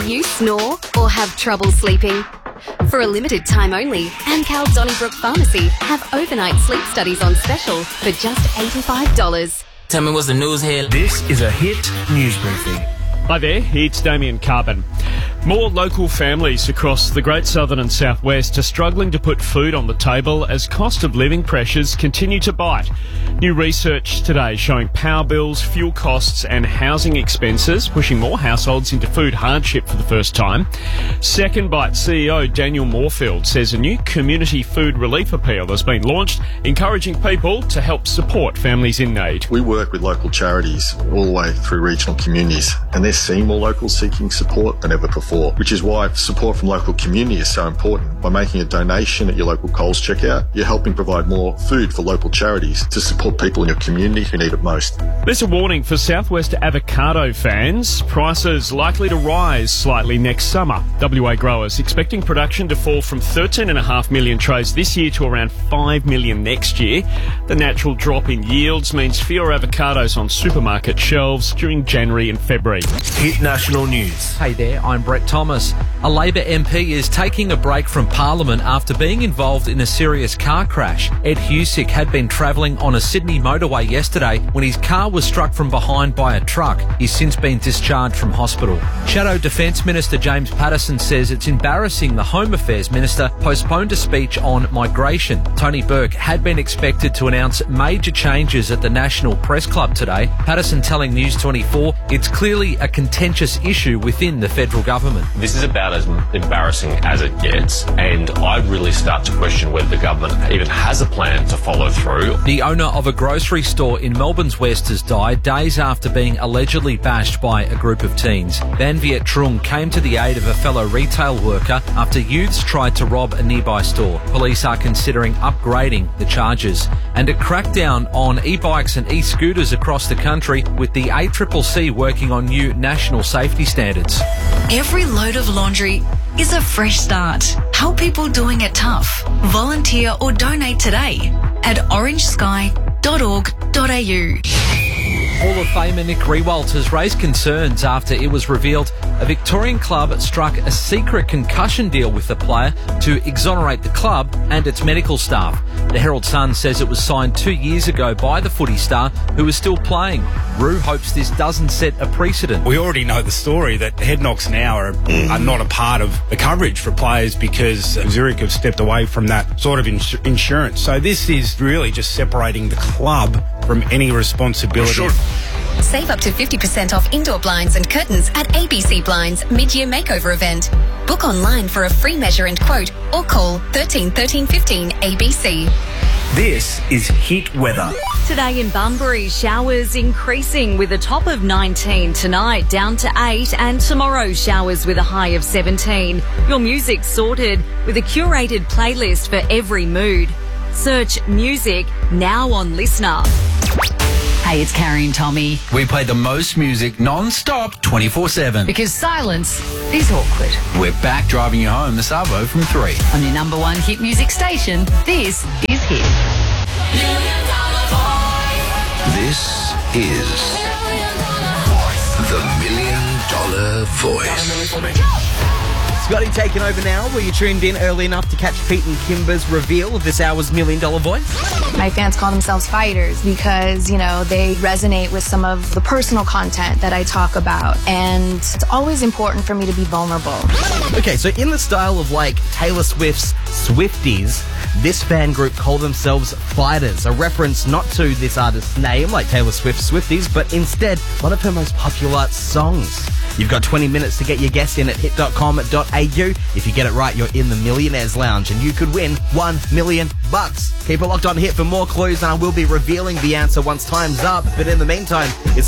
you snore or have trouble sleeping? For a limited time only, Amcal Donnybrook Pharmacy have overnight sleep studies on special for just $85. Tell me what's the news here. This is a Hit News Briefing. Hi there, it's Damien Carbon. More local families across the Great Southern and Southwest are struggling to put food on the table as cost of living pressures continue to bite. New research today showing power bills, fuel costs and housing expenses pushing more households into food hardship for the first time. Second Bite CEO Daniel Moorfield says a new community food relief appeal has been launched, encouraging people to help support families in need. We work with local charities all the way through regional communities, and they're seeing more locals seeking support than ever before, which is why support from local community is so important. By making a donation at your local Coles checkout, you're helping provide more food for local charities to support people in your community who need it most. There's a warning for Southwest avocado fans. Prices likely to rise slightly next summer. WA growers expecting production to fall from 13.5 million trays this year to around 5 million next year. The natural drop in yields means fewer avocados on supermarket shelves during January and February. Hit National News. Hey there, I'm Brett Thomas. A Labor MP is taking a break from Parliament after being involved in a serious car crash. Ed Husick had been travelling on a Sydney motorway yesterday when his car was struck from behind by a truck. He's since been discharged from hospital. Shadow Defence Minister James Patterson says it's embarrassing the Home Affairs Minister postponed a speech on migration. Tony Burke had been expected to announce major changes at the National Press Club today. Patterson telling News 24 it's clearly a contentious issue within the federal government. This is about as embarrassing as it gets, and I really start to question whether the government even has a plan to follow through. The owner of a grocery store in Melbourne's West has died days after being allegedly bashed by a group of teens. Van Viet Trung came to the aid of a fellow retail worker after youths tried to rob a nearby store. Police are considering upgrading the charges. And a crackdown on e-bikes and e-scooters across the country, with the ACCC working on new national safety standards. Every load of laundry is a fresh start. Help people doing it tough. Volunteer or donate today at orangesky.org.au. Hall of Famer Nick Riewoldt has raised concerns after it was revealed a Victorian club struck a secret concussion deal with the player to exonerate the club and its medical staff. The Herald Sun says it was signed 2 years ago by the footy star who is still playing. Rue hopes this doesn't set a precedent. We already know the story that head knocks now are not a part of the coverage for players because Zurich have stepped away from that sort of insurance. So this is really just separating the club from any responsibility. Sure. Save up to 50% off indoor blinds and curtains at ABC Blinds mid-year makeover event. Book online for a free measure and quote or call 13 13 15 ABC. This is Hit Weather. Today in Bunbury, showers increasing with a top of 19 tonight, down to 8, and tomorrow showers with a high of 17. Your music sorted with a curated playlist for every mood. Search music now on Listener. Hey, it's Carrie and Tommy. We play the most music non-stop 24/7. Because silence is awkward. We're back driving you home this Arvo from 3. On your number one hit music station, this is Hit. This is the $1 Million Voice. Scotty taking over now. Were you tuned in early enough to catch Pete and Kimber's reveal of this hour's $1 Million Voice? My fans call themselves fighters because, you know, they resonate with some of the personal content that I talk about. And it's always important for me to be vulnerable. Okay, so in the style of like Taylor Swift's Swifties, this fan group call themselves Fighters, a reference not to this artist's name like Taylor Swift's Swifties, but instead one of her most popular songs. You've got 20 minutes to get your guess in at hit.com.au. If you get it right, you're in the Millionaires Lounge and you could win $1 million. Keep it locked on Hit for more clues, and I will be revealing the answer once time's up. But in the meantime, it's